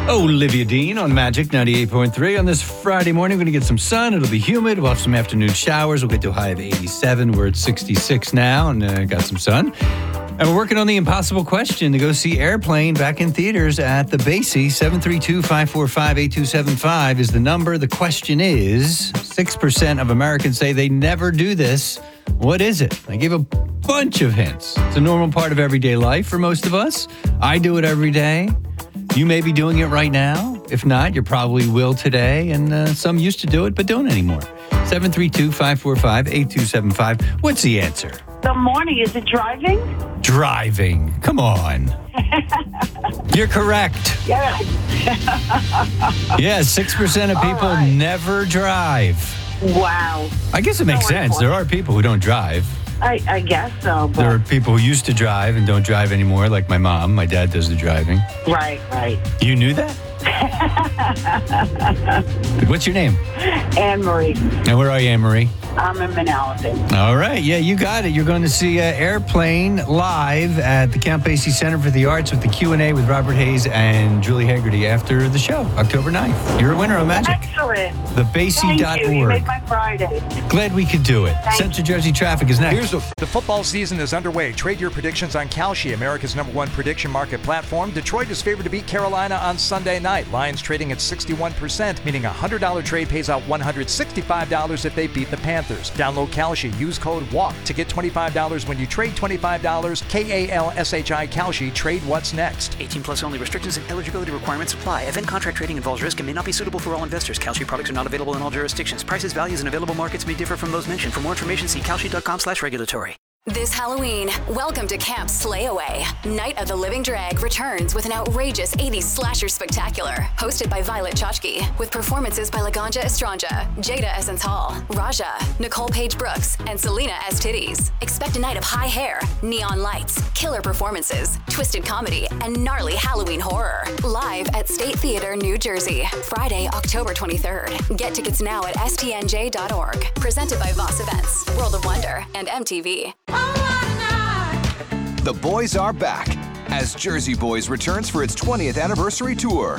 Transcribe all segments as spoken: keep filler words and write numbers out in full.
Olivia Dean on Magic ninety-eight point three. On this Friday morning, we're going to get some sun. It'll be humid. We'll have some afternoon showers. We'll get to a high of eighty-seven. We're at sixty-six now and uh, got some sun. And we're working on the impossible question to go see Airplane back in theaters at the Basie. seven three two, five four five, eight two seven five is the number. The question is, six percent of Americans say they never do this. What is it? I gave a bunch of hints. It's a normal part of everyday life for most of us. I do it every day. You may be doing it right now. If not, you probably will today. And uh, some used to do it, but don't anymore. seven three two, five four five, eight two seven five. What's the answer? Good morning. Is it driving? Driving. Come on. You're correct. Yeah. Yeah, six percent of people right. never drive. Wow. I guess it makes So sense. There are people who don't drive. I, I guess so. But... There are people who used to drive and don't drive anymore, like my mom. My dad does the driving. Right, right. You knew that? What's your name? Anne-Marie. And where are you, Anne-Marie? I'm in Manalapan. All right. Yeah, you got it. You're going to see uh, Airplane live at the Count Basie Center for the Arts with the Q and A with Robert Hayes and Julie Haggerty after the show, October ninth. You're a winner of Magic. Excellent. the basie dot org. Thank you. You made my Friday. Glad we could do it. Thank Central Jersey Traffic is next. Here's a, the football season is underway. Trade your predictions on Kalshi, America's number one prediction market platform. Detroit is favored to beat Carolina on Sunday night. Lions trading at sixty-one percent, meaning a one hundred dollars trade pays out one hundred sixty-five dollars if they beat the Panthers. Download Kalshi. Use code WALK to get twenty-five dollars when you trade twenty-five dollars. K A L S H I Kalshi. Trade what's next. eighteen plus only. Restrictions and eligibility requirements apply. Event contract trading involves risk and may not be suitable for all investors. Kalshi products are not available in all jurisdictions. Prices, values, and available markets may differ from those mentioned. For more information, see kalshi.com slash regulatory. This Halloween, welcome to Camp Slayaway. Night of the Living Drag returns with an outrageous eighties slasher spectacular, hosted by Violet Chachki, with performances by Laganja Estranja, Jada Essence Hall, Raja, Nicole Page Brooks, and Selena S. Titties. Expect a night of high hair, neon lights, killer performances, twisted comedy, and gnarly Halloween horror. Live at State Theater, New Jersey, Friday, October twenty-third. Get tickets now at S T N J dot org. Presented by Voss Events, World of Wonder, and M T V. The boys are back as Jersey Boys returns for its twentieth anniversary tour.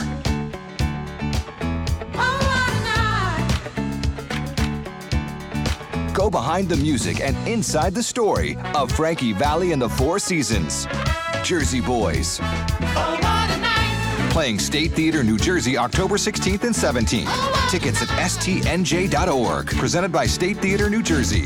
Go behind the music and inside the story of Frankie Valli and the Four Seasons. Jersey Boys. Playing State Theater, New Jersey, October sixteenth and seventeenth. Tickets at S T N J dot org. Presented by State Theater, New Jersey.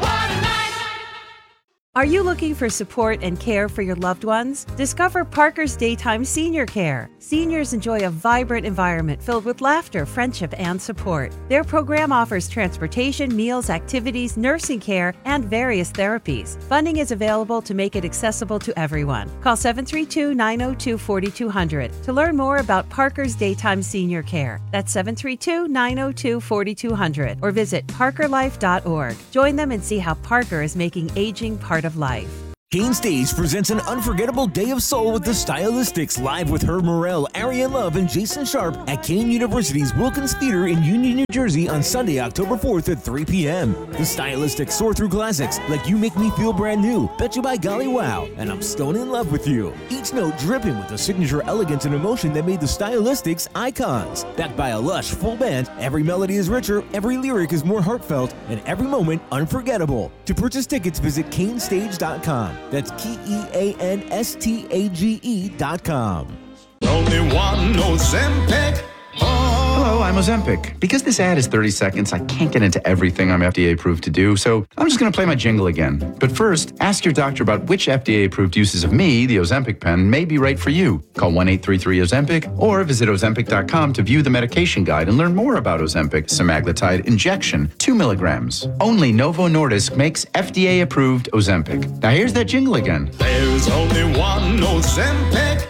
Are you looking for support and care for your loved ones? Discover Parker's Daytime Senior Care. Seniors enjoy a vibrant environment filled with laughter, friendship, and support. Their program offers transportation, meals, activities, nursing care, and various therapies. Funding is available to make it accessible to everyone. Call seven three two, nine zero two, four two zero zero to learn more about Parker's Daytime Senior Care. That's seven three two, nine zero two, four two zero zero or visit parker life dot org. Join them and see how Parker is making aging part of life. Kane Stage presents an unforgettable day of soul with the Stylistics, live with Herb Morrell, Ariane Love, and Jason Sharp at Kane University's Wilkins Theater in Union, New Jersey on Sunday, October fourth at three p.m. The Stylistics soar through classics like You Make Me Feel Brand New, Bet You By Golly Wow, and I'm Stone in Love With You. Each note dripping with the signature elegance and emotion that made the Stylistics icons. Backed by a lush, full band, every melody is richer, every lyric is more heartfelt, and every moment unforgettable. To purchase tickets, visit Kane Stage dot com. That's K E A N S T A G E dot com. Only one Ozempic. Oh. Hello, I'm Ozempic. Because this ad is thirty seconds, I can't get into everything I'm F D A approved to do, so I'm just going to play my jingle again. But first, ask your doctor about which F D A approved uses of me, the Ozempic pen, may be right for you. Call one eight three three Ozempic or visit Ozempic dot com to view the medication guide and learn more about Ozempic semaglutide injection, two milligrams. Only Novo Nordisk makes F D A approved Ozempic. Now here's that jingle again. There's only one Ozempic.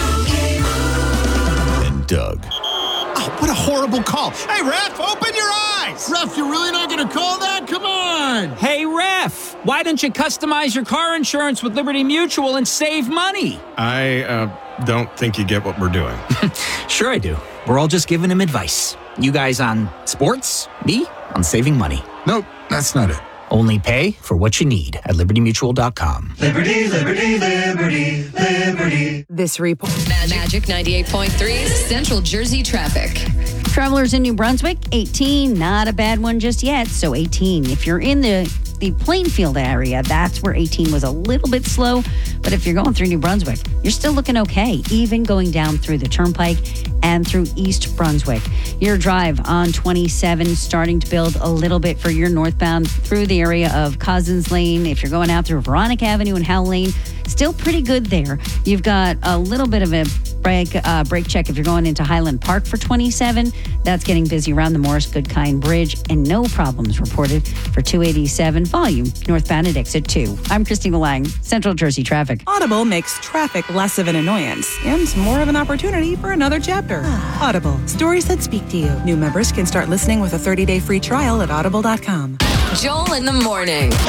And Doug. Oh, what a horrible call. Hey, ref, open your eyes. Ref, you're really not going to call that? Come on. Hey, ref, why don't you customize your car insurance with Liberty Mutual and save money? I uh, don't think you get what we're doing. Sure I do. We're all just giving him advice. You guys on sports, me on saving money. Nope, that's not it. Only pay for what you need at liberty mutual dot com. Liberty, liberty, liberty, liberty. This report. Magic, Magic ninety-eight point three, Central Jersey traffic. Travelers in New Brunswick, eighteen, not a bad one just yet. So eighteen, if you're in the, the Plainfield area, that's where eighteen was a little bit slow. But if you're going through New Brunswick, you're still looking okay, even going down through the Turnpike and through East Brunswick. Your drive on twenty-seven starting to build a little bit for your northbound through the area of Cousins Lane. If you're going out through Veronica Avenue and Howell Lane, still pretty good there. You've got a little bit of a break uh, brake check if you're going into Highland Park for twenty-seven. That's getting busy around the Morris Goodkind Bridge, and no problems reported for two eighty-seven volume northbound at exit two. I'm Christina Lang, Central Jersey Traffic. Audible makes traffic less of an annoyance and more of an opportunity for another chapter. Audible, stories that speak to you. New members can start listening with a thirty-day free trial at audible dot com. Joel in the morning.